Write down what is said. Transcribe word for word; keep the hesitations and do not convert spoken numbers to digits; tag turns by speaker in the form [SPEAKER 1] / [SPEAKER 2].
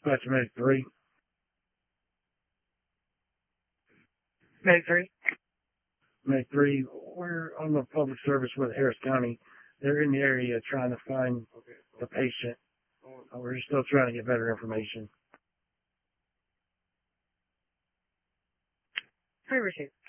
[SPEAKER 1] Dispatch Medic three.
[SPEAKER 2] Medic three.
[SPEAKER 1] Medic three, we're on the public service with Harris County. They're in the area trying to find the patient. We're still trying to get better information.
[SPEAKER 2] I received.